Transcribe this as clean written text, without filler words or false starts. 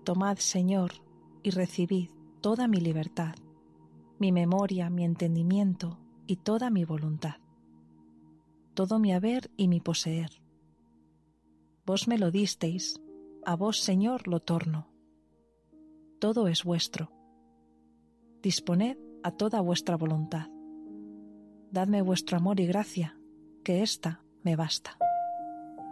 tomad, Señor, y recibid toda mi libertad, mi memoria, mi entendimiento y toda mi voluntad, todo mi haber y mi poseer. Vos me lo disteis, a vos, Señor, lo torno. Todo es vuestro. Disponed a toda vuestra voluntad. Dadme vuestro amor y gracia, que ésta me basta.